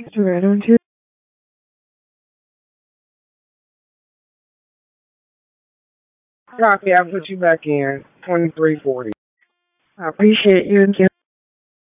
Right on to. Copy. I'll put you back in 2340. I appreciate you and